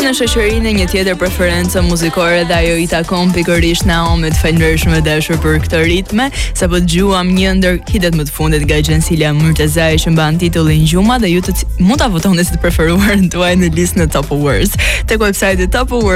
në shoqërinë një tjetër preferencë muzikore dhe ajo i takon pikërisht Naomit. Falëndershëm dashur për këtë ritme, sapo dëgjuam një ndër hitet më të fundit nga Gjencilia Murtezaj që mban titullin Gjuma dhe ju mund ta votoni si të preferuar tuaj në listën e Top Awards tek websajti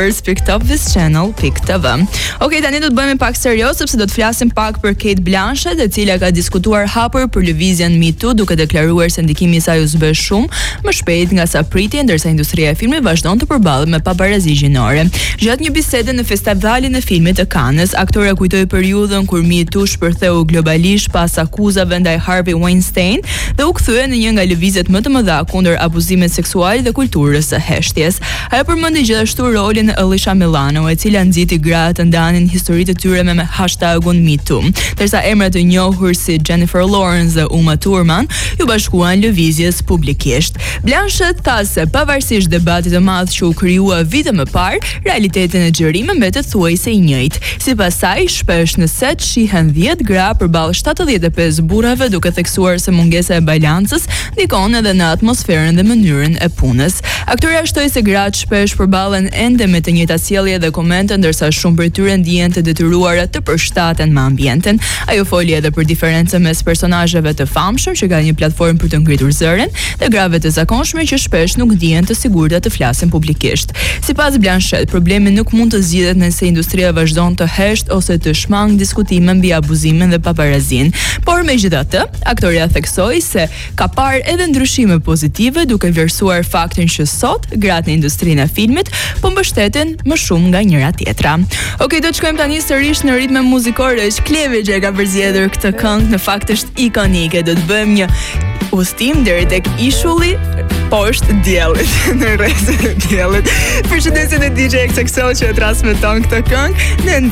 topawards.topvischannel.tv. Okej, tani do të bëhemi pak serioz sepse do të flasim pak për Kate Blanchett, e cila ka diskutuar hapur për lëvizjen Me Too, duke deklaruar se ndikimi i saj u zbë shumë më shpejt nga sa priti, ndërsa industria e filmit vazhdon të përballet me paparazi gjinore. Gjatë një bisede në festivalin e filmit të Cannes, aktorja kujtoi periudhën kur Me Too shpërtheu globalisht pas akuzave ndaj Harvey Weinstein dhe u kthye në një nga lëvizjet më të mëdha kundër abuzimit seksual dhe kulturës së heshtjes. Ajo përmendi gjithashtu rolin e Alyssa Milano, e cila nxiti gratë të ndanin historitë e tyre me hashtagun Me Too, ndërsa emra të njohur si Jennifer Lawrence dhe Uma Thurman ju bashkuan lëvizjes publikisht. Blanchett tha se pavarësisht debatit të madh që u krijua vite më parë, realitetin e xhirimit mbetet thuajse i njëjtë. Sipas saj, shpesh në set shihen 10 gra përballë 75 burrave, duke theksuar se mungesa e balancës ndikon edhe në atmosferën dhe mënyrën e punës. Aktoria shtoi se gratë shpesh përballen ende me të njëjta sjellje dhe komente, ndërsa shumë prej tyre ndihen të detyruara të përshtaten me ambientin. Ajo foli edhe për diferencën mes personazheve të famshëm që kanë një platformë për të ngritur zërin dhe grave të zakonshme që shpesh nuk ndihen të sigurta të flasin publikisht. Sipas Blanchett, problemi nuk mund të zgjidhet nëse industria vazhdon të hesht ose të shmang diskutime mbi abuzimin dhe paparazin. Por megjithatë, aktoria theksoi se ka parë edhe ndryshime pozitive, duke vlerësuar faktin që sot gratë në industrinë e filmit po mbështeten më shumë nga njëra tjetra. Okej, do të shkojmë tani sërish në ritme muzikore. Është Klevi që ka përzgjedhur këtë këngë, në fakt është ikonike. Do të bëjmë një udhtim deri tek ishulli poshtë diellit, në rrezën e diellit. Përshëndetje në DJ XXL që e transmeton këtë këngë.